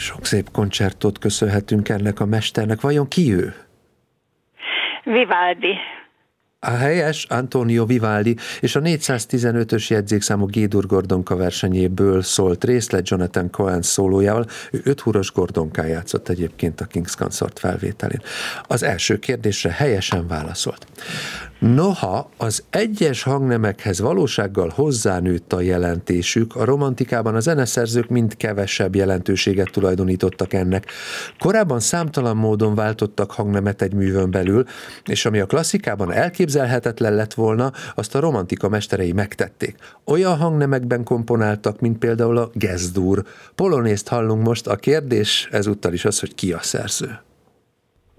Sok szép koncertot köszönhetünk ennek a mesternek. Vajon ki ő? Vivaldi. A helyes, Antonio Vivaldi, és a 415-ös jegyzékszámú G-dur Gordonka versenyéből szólt részlet Jonathan Cohen szólójával. Ő 5 húros gordonkán játszott egyébként a King's Consort felvételén. Az első kérdésre helyesen válaszolt. Noha az egyes hangnemekhez valósággal hozzánőtt a jelentésük, a romantikában a zeneszerzők mind kevesebb jelentőséget tulajdonítottak ennek. Korábban számtalan módon váltottak hangnemet egy művön belül, és ami a klasszikában elképzelhetetlen lett volna, azt a romantika mesterei megtették. Olyan hangnemekben komponáltak, mint például a G-dur. Polonészt hallunk most, a kérdés ezúttal is az, hogy ki a szerző.